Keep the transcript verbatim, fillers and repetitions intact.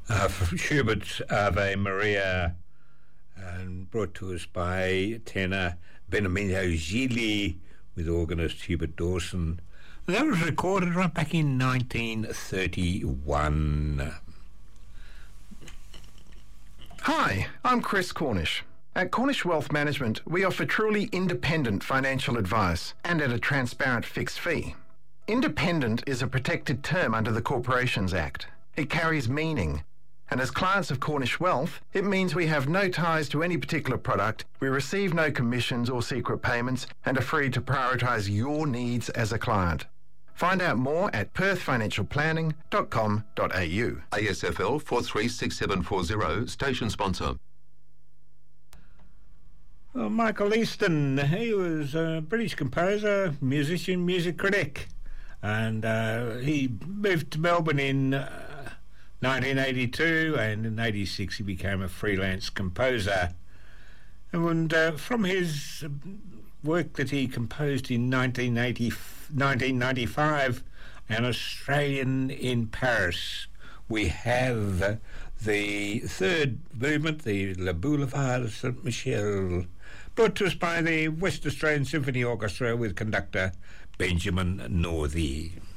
uh, from Schubert's Ave Maria, and brought to us by tenor Beniamino Gigli with organist Hubert Dawson. And that was recorded right back in nineteen thirty-one. Hi, I'm Chris Cornish. At Cornish Wealth Management, we offer truly independent financial advice and at a transparent fixed fee. Independent is a protected term under the Corporations Act. It carries meaning. And as clients of Cornish Wealth, it means we have no ties to any particular product, we receive no commissions or secret payments, and are free to prioritise your needs as a client. Find out more at perth financial planning dot com dot a u. A S F L four three six seven four zero, station sponsor. Well, Michael Easton, he was a British composer, musician, music critic, and uh, he moved to Melbourne in uh, nineteen eighty-two, and in eighty-six he became a freelance composer. And uh, from his work that he composed in nineteen eighty, nineteen ninety-five, An Australian in Paris, we have the third movement, the Le Boulevard Saint-Michel, brought to us by the West Australian Symphony Orchestra with conductor Benjamin Northey.